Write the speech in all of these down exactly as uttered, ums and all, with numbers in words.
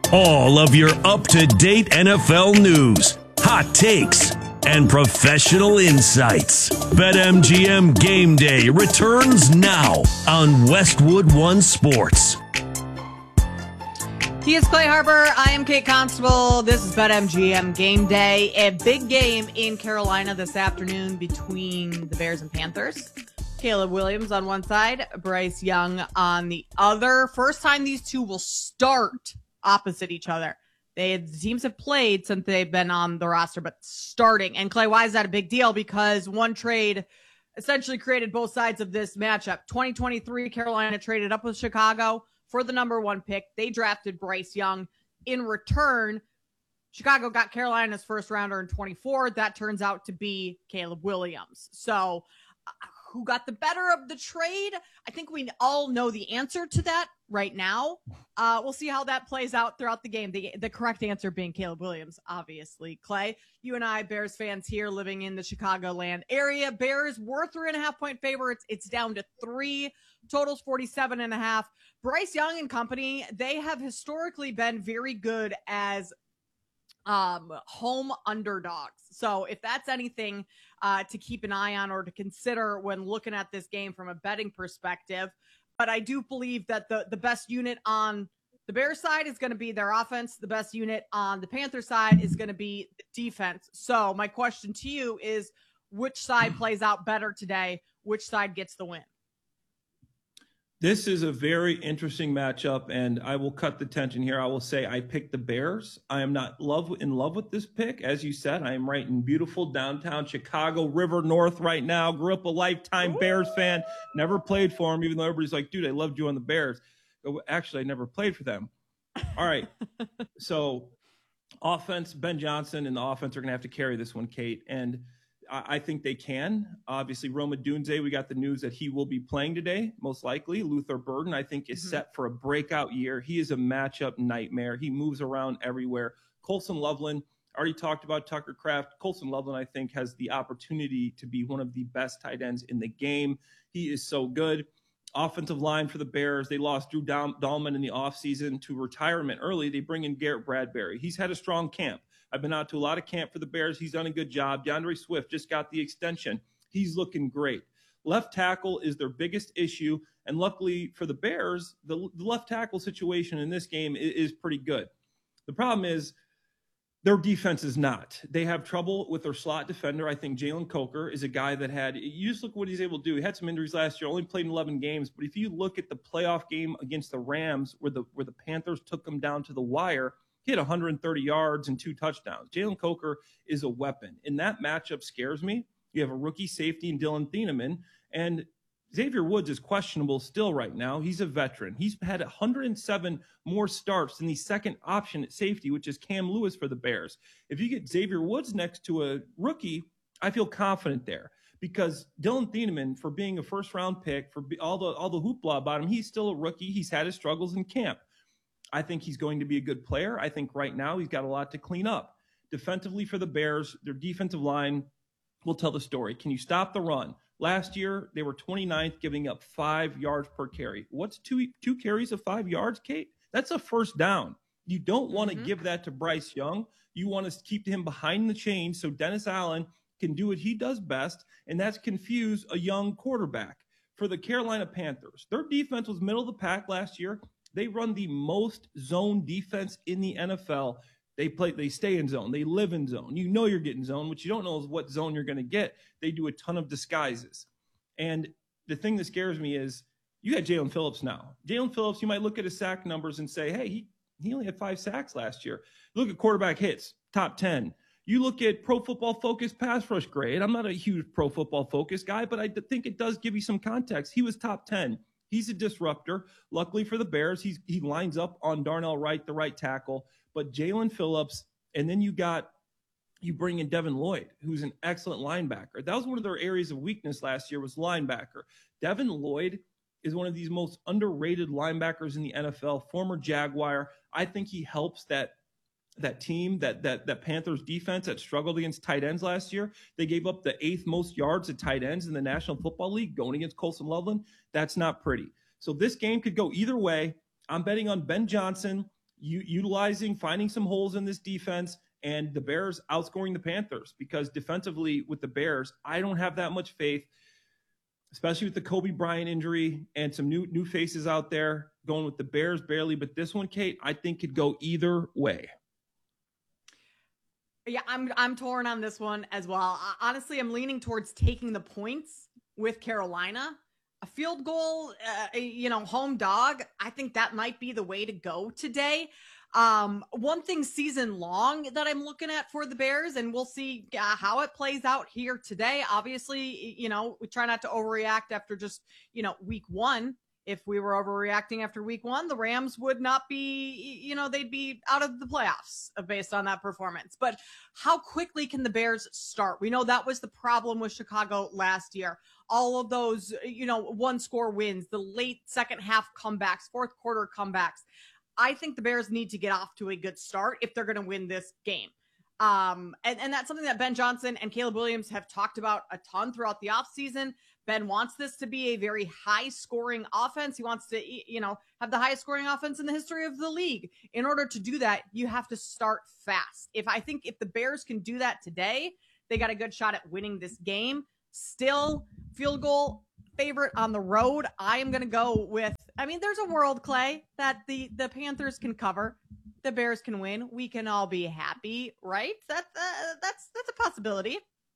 All of your up-to-date N F L news, hot takes, and professional insights. BetMGM Game Day returns now on Westwood One Sports. He is Clay Harbor. I am Kate Constable. This is BetMGM Game Day. A big game in Carolina this afternoon between the Bears and Panthers. Caleb Williams on one side, Bryce Young on the other. First time these two will start opposite each other. They the teams have played since they've been on the roster, but starting. And Clay, why is that a big deal? Because one trade essentially created both sides of this matchup. twenty twenty-three, Carolina traded up with Chicago for the number one pick. They drafted Bryce Young. In return, Chicago got Carolina's first rounder in twenty-four. That turns out to be Caleb Williams. So uh, who got the better of the trade? I think we all know the answer to that right now. Uh, we'll see how that plays out throughout the game. The, the correct answer being Caleb Williams, obviously. Clay, you and I, Bears fans here living in the Chicagoland area. Bears were three and a half point favorites. It's down to three. Totals forty-seven and a half. Bryce Young and company, they have historically been very good as um, home underdogs. So if that's anything uh, to keep an eye on or to consider when looking at this game from a betting perspective, but I do believe that the, the best unit on the Bears side is going to be their offense. The best unit on the Panther side is going to be the defense. So my question to you is, which side plays out better today? Which side gets the win? This is a very interesting matchup, and I will cut the tension here. I will say I picked the Bears. I am not love in love with this pick. As you said, I am right in beautiful downtown Chicago, River North right now. Grew up a lifetime Bears fan. Never played for them, even though everybody's like, dude, I loved you on the Bears. Actually, I never played for them. All right. So offense, Ben Johnson and the offense are going to have to carry this one, Kate. And I think they can. Obviously, Rome Odunze, we got the news that he will be playing today, most likely. Luther Burden, I think, is mm-hmm. set for a breakout year. He is a matchup nightmare. He moves around everywhere. Colson Loveland, already talked about Tucker Kraft. Colson Loveland, I think, has the opportunity to be one of the best tight ends in the game. He is so good. Offensive line for the Bears, they lost Drew Dahlman in the offseason to retirement early. They bring in Garrett Bradbury. He's had a strong camp. I've been out to a lot of camp for the Bears. He's done a good job. DeAndre Swift just got the extension. He's looking great. Left tackle is their biggest issue, and luckily for the Bears, the, the left tackle situation in this game is, is pretty good. The problem is their defense is not. They have trouble with their slot defender. I think Jalen Coker is a guy that had – you just look what he's able to do. He had some injuries last year, only played in eleven games, but if you look at the playoff game against the Rams where the where the Panthers took them down to the wire – he had one hundred thirty yards and two touchdowns. Jalen Coker is a weapon. And that matchup scares me. You have a rookie safety in Dylan Thieneman. And Xavier Woods is questionable still right now. He's a veteran. He's had one hundred seven more starts than the second option at safety, which is Cam Lewis for the Bears. If you get Xavier Woods next to a rookie, I feel confident there. Because Dylan Thieneman, for being a first-round pick, for all the, all the hoopla about him, he's still a rookie. He's had his struggles in camp. I think he's going to be a good player. I think right now he's got a lot to clean up. Defensively for the Bears, their defensive line will tell the story. Can you stop the run? Last year, they were twenty-ninth, giving up five yards per carry. What's two, two carries of five yards, Kate? That's a first down. You don't want to mm-hmm. give that to Bryce Young. You want to keep him behind the chains so Dennis Allen can do what he does best, and that's confuse a young quarterback. For the Carolina Panthers, their defense was middle of the pack last year. They run the most zone defense in the N F L. They play, they stay in zone. They live in zone. You know you're getting zone. What you don't know is what zone you're going to get. They do a ton of disguises. And the thing that scares me is you had Jalen Phillips now. Jalen Phillips, you might look at his sack numbers and say, hey, he, he only had five sacks last year. Look at quarterback hits, top ten. You look at Pro Football Focus pass rush grade. I'm not a huge Pro Football Focus guy, but I think it does give you some context. He was top ten. He's a disruptor. Luckily for the Bears, he's, he lines up on Darnell Wright, the right tackle. But Jalen Phillips, and then you got you bring in Devin Lloyd, who's an excellent linebacker. That was one of their areas of weakness last year was linebacker. Devin Lloyd is one of these most underrated linebackers in the N F L, former Jaguar. I think he helps that that team, that that that Panthers defense that struggled against tight ends last year. They gave up the eighth most yards at tight ends in the National Football League going against Colson Loveland. That's not pretty. So this game could go either way. I'm betting on Ben Johnson. u- utilizing, finding some holes in this defense, and the Bears outscoring the Panthers, because defensively with the Bears, I don't have that much faith, especially with the Kobe Bryant injury and some new new faces out there. Going with the Bears barely, but this one, Kate, I think could go either way. Yeah, I'm I'm torn on this one as well. Honestly, I'm leaning towards taking the points with Carolina. A field goal, uh, you know, home dog, I think that might be the way to go today. Um, one thing season long that I'm looking at for the Bears, and we'll see uh, how it plays out here today. Obviously, you know, we try not to overreact after just, you know, week one. If we were overreacting after week one, the Rams would not be, you know, they'd be out of the playoffs based on that performance. But how quickly can the Bears start? We know that was the problem with Chicago last year. All of those, you know, one score wins, the late second half comebacks, fourth quarter comebacks. I think the Bears need to get off to a good start if they're going to win this game. Um, and, and that's something that Ben Johnson and Caleb Williams have talked about a ton throughout the offseason. Ben wants this to be a very high scoring offense. He wants to, you know, have the highest scoring offense in the history of the league. In order to do that, you have to start fast. If I think if the Bears can do that today, they got a good shot at winning this game. Still, field goal favorite on the road. I am going to go with, I mean, there's a world, Clay, that the, the Panthers can cover. The Bears can win. We can all be happy, right? That, uh, that's, that's a possibility.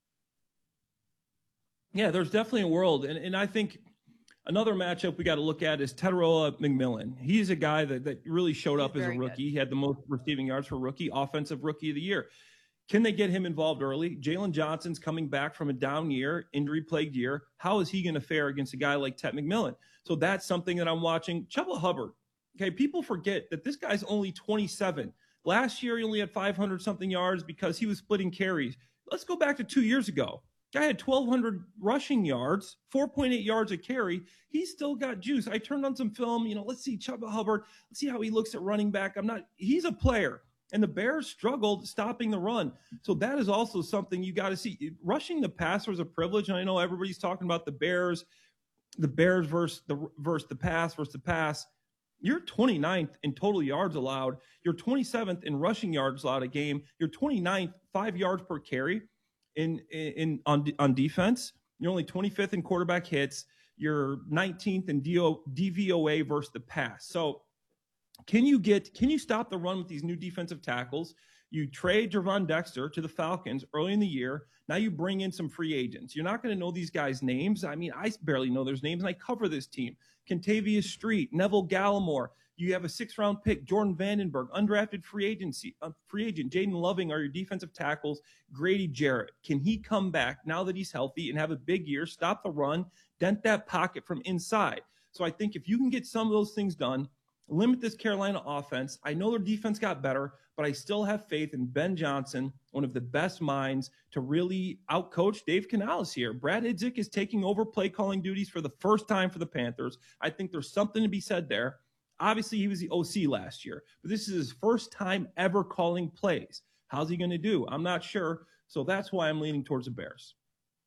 Yeah, there's definitely a world. And, and I think another matchup we got to look at is Teteroa McMillan. He's a guy that, that really showed up as a rookie. Good. He had the most receiving yards for rookie, offensive rookie of the year. Can they get him involved early? Jalen Johnson's coming back from a down year, injury-plagued year. How is he going to fare against a guy like Tet McMillan? So that's something that I'm watching. Chuba Hubbard. Okay, people forget that this guy's only twenty-seven. Last year, he only had five hundred something yards because he was splitting carries. Let's go back to two years ago. Guy had twelve hundred rushing yards, four point eight yards a carry. He's still got juice. I turned on some film. You know, let's see Chuba Hubbard. Let's see how he looks at running back. I'm not, he's a player. And the Bears struggled stopping the run. So that is also something you got to see. Rushing the passer is a privilege. And I know everybody's talking about the Bears, the Bears versus the, versus the pass versus the pass. You're twenty-ninth in total yards allowed. You're twenty-seventh in rushing yards allowed a game. You're twenty-ninth, five yards per carry in, in, in on, on defense. You're only twenty-fifth in quarterback hits. You're nineteenth in D V O A versus the pass. So can you get, can you stop the run with these new defensive tackles? You trade Gervon Dexter to the Falcons early in the year. Now you bring in some free agents. You're not going to know these guys' names. I mean, I barely know their names, and I cover this team. Kentavious Street, Neville Gallimore. You have a six-round pick, Jordan Vandenberg, undrafted free agency, uh, free agent Jaden Loving are your defensive tackles. Grady Jarrett, can he come back now that he's healthy and have a big year, stop the run, dent that pocket from inside? So I think if you can get some of those things done, limit this Carolina offense. I know their defense got better, but I still have faith in Ben Johnson, one of the best minds, to really outcoach Dave Canales here. Brad Idzik is taking over play calling duties for the first time for the Panthers. I think there's something to be said there. Obviously, he was the O C last year, but this is his first time ever calling plays. How's he going to do? I'm not sure. So that's why I'm leaning towards the Bears.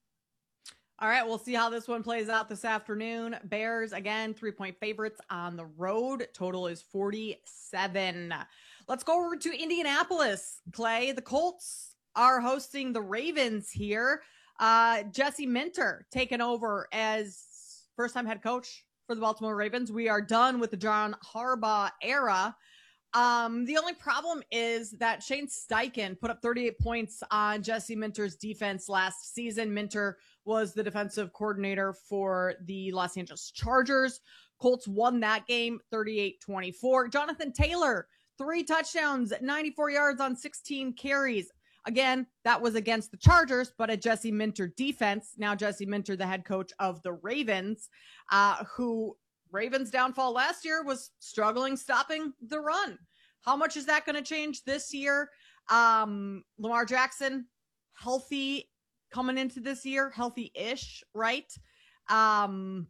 All right, we'll see how this one plays out this afternoon. Bears, again, three-point favorites on the road. Total is forty-seven. Let's go over to Indianapolis, Clay. The Colts are hosting the Ravens here. Uh, Jesse Minter taking over as first-time head coach for the Baltimore Ravens. We are done with the John Harbaugh era. Um, the only problem is that Shane Steichen put up thirty-eight points on Jesse Minter's defense last season. Minter was the defensive coordinator for the Los Angeles Chargers. Colts won that game thirty-eight twenty-four. Jonathan Taylor, three touchdowns, ninety-four yards on sixteen carries. Again, that was against the Chargers, but a Jesse Minter defense. Now Jesse Minter, the head coach of the Ravens, uh, who Ravens' downfall last year was struggling stopping the run. How much is that going to change this year? Um, Lamar Jackson, healthy coming into this year, healthy-ish, right? Um,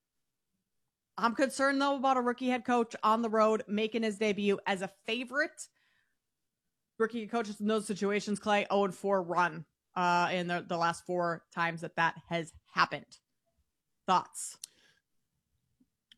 I'm concerned, though, about a rookie head coach on the road making his debut as a favorite. Rookie coaches in those situations, Clay, oh and four run uh, in the, the last four times that that has happened. Thoughts?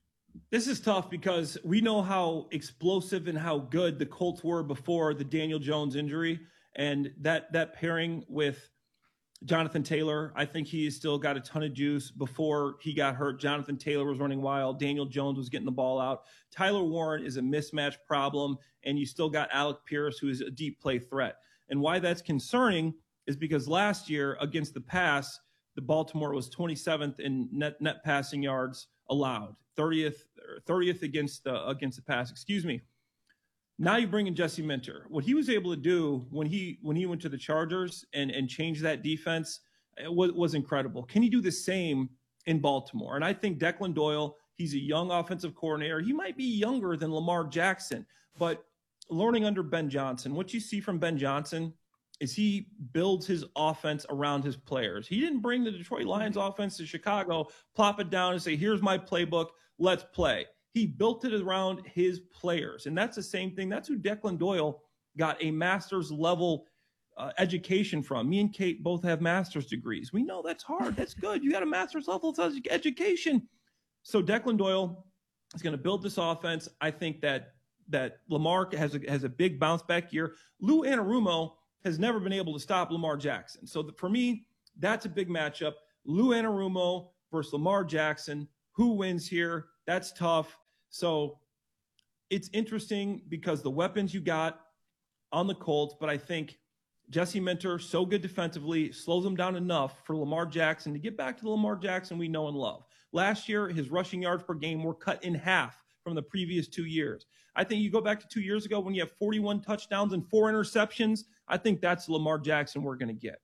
This is tough because we know how explosive and how good the Colts were before the Daniel Jones injury, and that that pairing with Jonathan Taylor, I think he still got a ton of juice. Before he got hurt, Jonathan Taylor was running wild. Daniel Jones was getting the ball out. Tyler Warren is a mismatch problem, and you still got Alec Pierce, who is a deep play threat. And why that's concerning is because last year against the pass, the Baltimore was twenty-seventh in net net passing yards allowed, thirtieth thirtieth against the against the pass. Excuse me. Now you bring in Jesse Minter. What he was able to do when he when he went to the Chargers and and change that defense was, was incredible. Can he do the same in Baltimore? And I think Declan Doyle, he's a young offensive coordinator. He might be younger than Lamar Jackson, but learning under Ben Johnson, what you see from Ben Johnson is he builds his offense around his players. He didn't bring the Detroit Lions offense to Chicago, plop it down and say, here's my playbook, let's play. He built it around his players. And that's the same thing. That's who Declan Doyle got a master's level uh, education from. Me and Kate both have master's degrees. We know that's hard. That's good. You got a master's level education. So Declan Doyle is going to build this offense. I think that that Lamar has a, has a big bounce back year. Lou Anarumo has never been able to stop Lamar Jackson. So the, for me, that's a big matchup. Lou Anarumo versus Lamar Jackson. Who wins here? That's tough. So it's interesting because the weapons you got on the Colts, but I think Jesse Minter, so good defensively, slows them down enough for Lamar Jackson to get back to the Lamar Jackson we know and love. Last year, his rushing yards per game were cut in half from the previous two years. I think you go back to two years ago when you have forty-one touchdowns and four interceptions, I think that's Lamar Jackson we're going to get.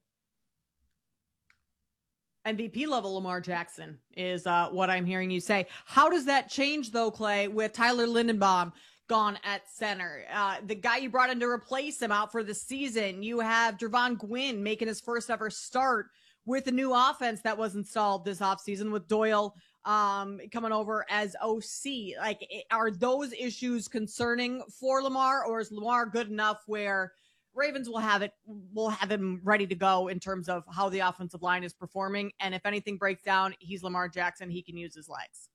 M V P level Lamar Jackson is uh, what I'm hearing you say. How does that change, though, Clay, with Tyler Linderbaum gone at center? Uh, the guy you brought in to replace him out for the season. You have Javon Gwynn making his first ever start with a new offense that was installed this offseason with Doyle um, coming over as O C. Like, are those issues concerning for Lamar, or is Lamar good enough where Ravens will have it, will have him ready to go in terms of how the offensive line is performing? And if anything breaks down, he's Lamar Jackson. He can use his legs.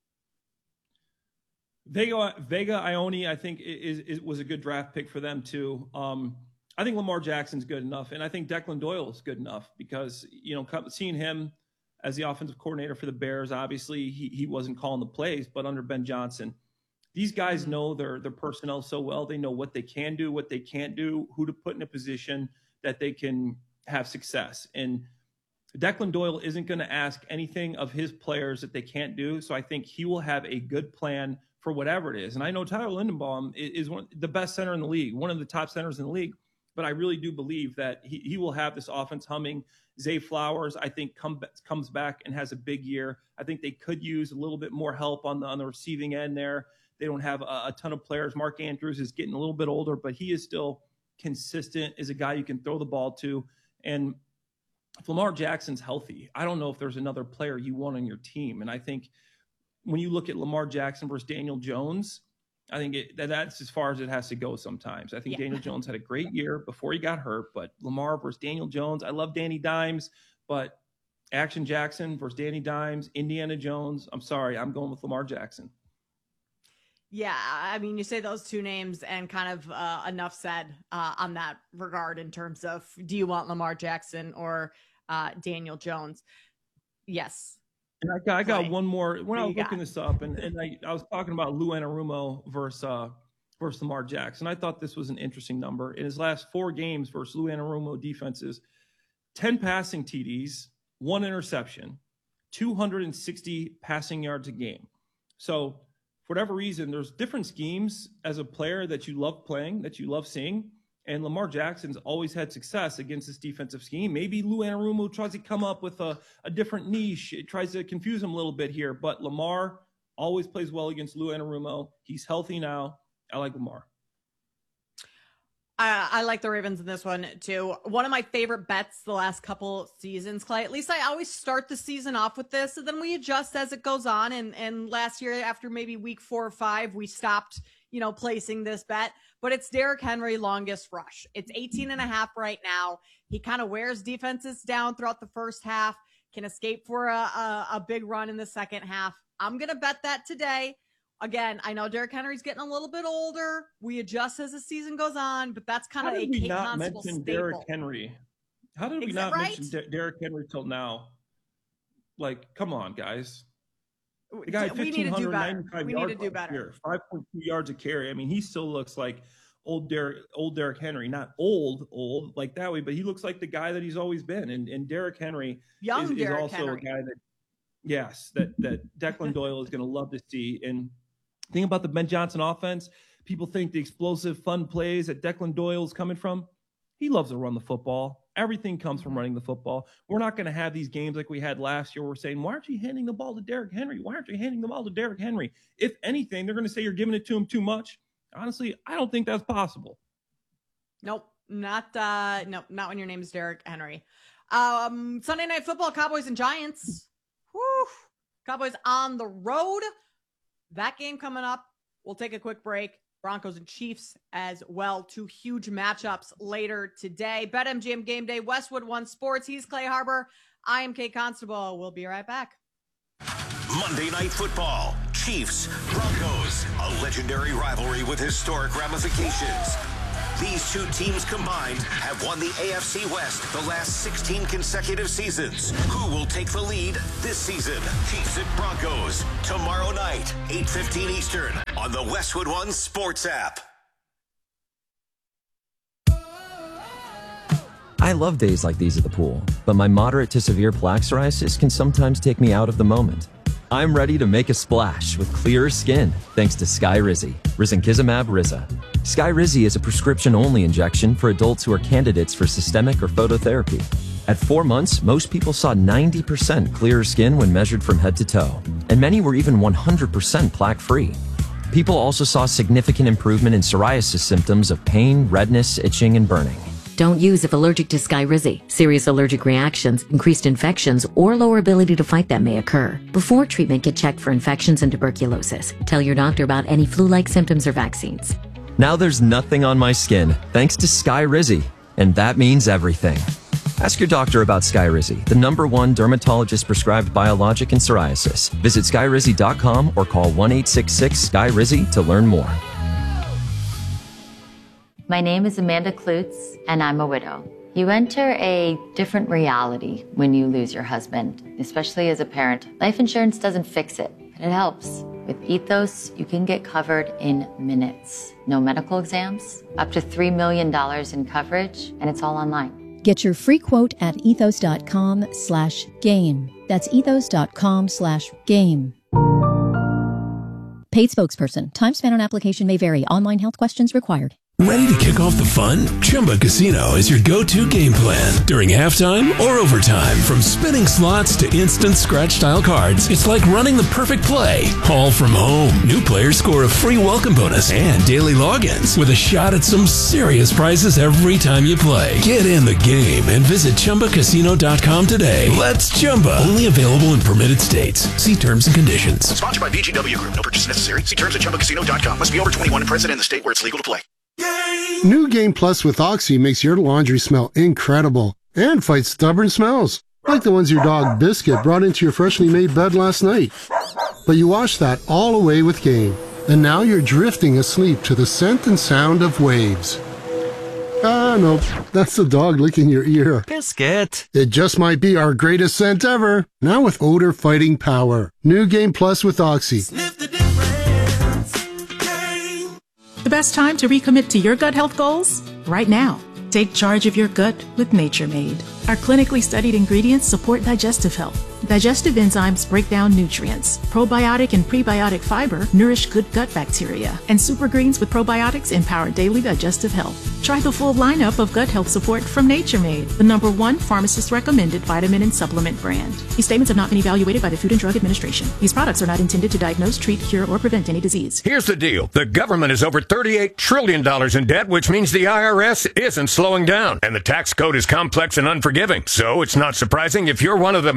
Vega, Vega Ione, I think, is, is was a good draft pick for them too. Um, I think Lamar Jackson's good enough, and I think Declan Doyle is good enough because, you know, seeing him as the offensive coordinator for the Bears, obviously he he wasn't calling the plays, but under Ben Johnson, these guys know their their personnel so well. They know what they can do, what they can't do, who to put in a position that they can have success. And Declan Doyle isn't going to ask anything of his players that they can't do. So I think he will have a good plan for whatever it is. And I know Tyler Linderbaum is one the best center in the league, one of the top centers in the league. But I really do believe that he, he will have this offense humming. Zay Flowers, I think, come, comes back and has a big year. I think they could use a little bit more help on the on the receiving end there. They don't have a, a ton of players. Mark Andrews is getting a little bit older, but he is still consistent, is a guy you can throw the ball to. And if Lamar Jackson's healthy, I don't know if there's another player you want on your team. And I think when you look at Lamar Jackson versus Daniel Jones, I think it, that that's as far as it has to go sometimes. I think yeah. Daniel Jones had a great year before he got hurt, but Lamar versus Daniel Jones, I love Danny Dimes, but Action Jackson versus Danny Dimes, Indiana Jones, I'm sorry, I'm going with Lamar Jackson. Yeah, I mean, you say those two names and kind of uh, enough said uh, on that regard in terms of, do you want Lamar Jackson or uh, Daniel Jones? Yes. And I got, I got one more. When I was looking got? this up, and, and I, I was talking about Lou Anarumo versus, uh, versus Lamar Jackson. I thought this was an interesting number. In his last four games versus Lou Anarumo defenses, ten passing T Ds, one interception, two hundred sixty passing yards a game. So for whatever reason, there's different schemes as a player that you love playing, that you love seeing. And Lamar Jackson's always had success against this defensive scheme. Maybe Lou Anarumo tries to come up with a, a different niche. It tries to confuse him a little bit here. But Lamar always plays well against Lou Anarumo. He's healthy now. I like Lamar. I, I like the Ravens in this one, too. One of my favorite bets the last couple seasons, Clay. At least I always start the season off with this, and then we adjust as it goes on. And, and last year, after maybe week four or five, we stopped, you know, placing this bet. But it's Derrick Henry longest rush. It's eighteen and a half right now. He kind of wears defenses down throughout the first half, can escape for a, a, a big run in the second half. I'm going to bet that today. Again, I know Derrick Henry's getting a little bit older. We adjust as the season goes on, but that's kind How of a did we Kate not Constable mention staple. Derrick Henry? How did we Is not that right? mention De- Derrick Henry till now? Like, come on, guys. The guy, we need to do better. We need to do yards better. Year, five point two yards a carry. I mean, he still looks like old Derrick, old Derrick Henry. Not old, old like that way, but he looks like the guy that he's always been. And, and Derrick Henry Young is, is Derrick also Henry. a guy that, yes, that that Declan Doyle is going to love to see. And think about the Ben Johnson offense. People think the explosive, fun plays that Declan Doyle is coming from. He loves to run the football. Everything comes from running the football. We're not going to have these games like we had last year where we're saying, why aren't you handing the ball to Derrick Henry? Why aren't you handing the ball to Derrick Henry? If anything, they're going to say you're giving it to him too much. Honestly, I don't think that's possible. Nope, not uh, no, not when your name is Derrick Henry. Um, Sunday Night Football, Cowboys and Giants. Whew. Cowboys on the road. That game coming up. We'll take a quick break. Broncos and Chiefs as well. Two huge matchups later today. BetMGM Game Day, Westwood One Sports. He's Clay Harbor. I am Kate Constable. We'll be right back. Monday Night Football, Chiefs, Broncos, a legendary rivalry with historic ramifications. These two teams combined have won the A F C West the last sixteen consecutive seasons. Who will take the lead this season? Chiefs at Broncos, tomorrow night, eight fifteen Eastern, on the Westwood One Sports app. I love days like these at the pool, but my moderate to severe plaque psoriasis can sometimes take me out of the moment. I'm ready to make a splash with clearer skin thanks to Skyrizi, Risankizumab Riza. Skyrizi is a prescription-only injection for adults who are candidates for systemic or phototherapy. At four months, most people saw ninety percent clearer skin when measured from head to toe, and many were even one hundred percent plaque-free. People also saw significant improvement in psoriasis symptoms of pain, redness, itching, and burning. Don't use if allergic to Skyrizi. Serious allergic reactions, increased infections, or lower ability to fight them may occur. Before treatment, get checked for infections and tuberculosis. Tell your doctor about any flu-like symptoms or vaccines. Now there's nothing on my skin thanks to Skyrizi, and that means everything. Ask your doctor about Skyrizi, the number one dermatologist-prescribed biologic in psoriasis. Visit skyrizi dot com or call one eight six six S K Y R I Z Y to learn more. My name is Amanda Klutz, and I'm a widow. You enter a different reality when you lose your husband, especially as a parent. Life insurance doesn't fix it, but it helps. With Ethos, you can get covered in minutes. No medical exams, up to three million dollars in coverage, and it's all online. Get your free quote at ethos.com slash game. That's ethos.com slash game. Paid spokesperson. Time spent on application may vary. Online health questions required. Ready to kick off the fun? Chumba Casino is your go-to game plan. During halftime or overtime, from spinning slots to instant scratch-style cards, it's like running the perfect play, all from home. New players score a free welcome bonus and daily logins with a shot at some serious prizes every time you play. Get in the game and visit Chumba Casino dot com today. Let's Chumba. Only available in permitted states. See terms and conditions. Sponsored by B G W Group. No purchase necessary. See terms at Chumba Casino dot com. Must be over twenty-one and present in the state where it's legal to play. New Game Plus with Oxy makes your laundry smell incredible and fights stubborn smells, like the ones your dog Biscuit brought into your freshly made bed last night. But you washed that all away with Game, and now you're drifting asleep to the scent and sound of waves. Ah, nope, that's the dog licking your ear. Biscuit. It just might be our greatest scent ever, now with odor fighting power. New Game Plus with Oxy. Sniff the difference. Game. The best time to recommit to your gut health goals? Right now. Take charge of your gut with Nature Made. Our clinically studied ingredients support digestive health. Digestive enzymes break down nutrients. Probiotic and prebiotic fiber nourish good gut bacteria. And super greens with probiotics empower daily digestive health. Try the full lineup of gut health support from Nature Made, the number one pharmacist-recommended vitamin and supplement brand. These statements have not been evaluated by the Food and Drug Administration. These products are not intended to diagnose, treat, cure, or prevent any disease. Here's the deal. The government is over thirty-eight trillion dollars in debt, which means the I R S isn't slowing down. And the tax code is complex and unforgiving. So it's not surprising if you're one of the millions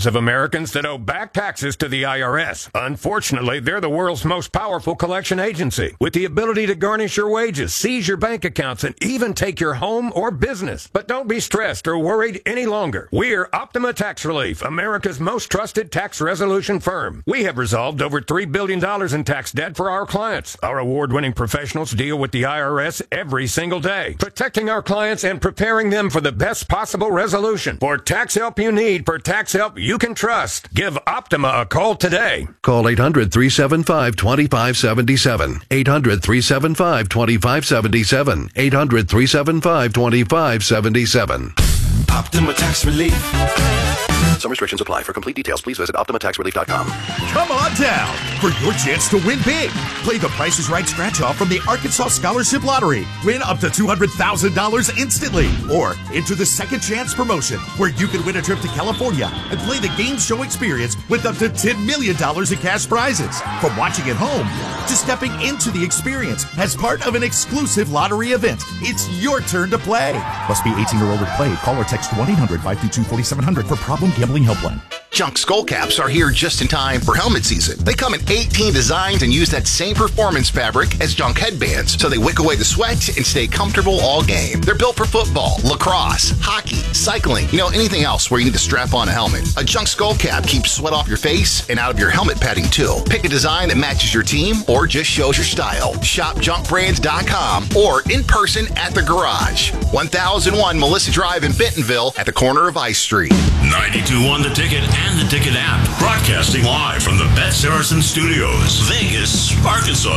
millions of Americans that owe back taxes to the I R S. Unfortunately, they're the world's most powerful collection agency, with the ability to garnish your wages, seize your bank accounts, and even take your home or business. But don't be stressed or worried any longer. We're Optima Tax Relief, America's most trusted tax resolution firm. We have resolved over three billion dollars in tax debt for our clients. Our award-winning professionals deal with the I R S every single day, protecting our clients and preparing them for the best possible resolution. For tax help you need, for tax help you can trust, give Optima a call today. Call eight hundred, three seven five, two five seven seven. eight hundred, three seven five, two five seven seven. eight hundred, three seven five, two five seven seven. Optima Tax Relief. Some restrictions apply. For complete details, please visit Optima Tax Relief dot com. Come on down for your chance to win big. Play the Price is Right scratch-off from the Arkansas Scholarship Lottery. Win up to two hundred thousand dollars instantly. Or enter the Second Chance promotion, where you can win a trip to California and play the game show experience with up to ten million dollars in cash prizes. From watching at home to stepping into the experience as part of an exclusive lottery event, it's your turn to play. Must be eighteen or older to play. Call or text one eight hundred, five two two, four seven zero zero for Problem Gambling Helpline. Junk skull caps are here just in time for helmet season. They come in eighteen designs and use that same performance fabric as Junk headbands, so they wick away the sweat and stay comfortable all game. They're built for football, lacrosse, hockey, cycling, you know, anything else where you need to strap on a helmet. A Junk skull cap keeps sweat off your face and out of your helmet padding too. Pick a design that matches your team or just shows your style. Shop junk brands dot com or in person at the garage. one thousand one Melissa Drive in Bentonville at the corner of Ice Street. ninety-two point one The Ticket and the Ticket app. Broadcasting live from the Bet Saracen Studios, Vegas, Arkansas.